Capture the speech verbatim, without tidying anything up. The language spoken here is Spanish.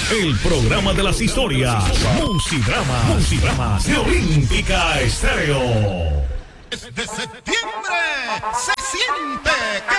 el programa de las historias. Musidrama, Musidrama de Olímpica Estéreo. Desde septiembre se siente que